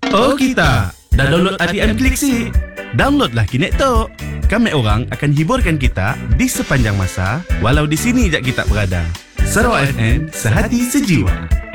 Oh kita, dah download RTM Klik sih. Downloadlah kini tu. Kami orang akan hiburkan kita di sepanjang masa, walau di sini je kita berada. Sarawak FM, sehati sejiwa.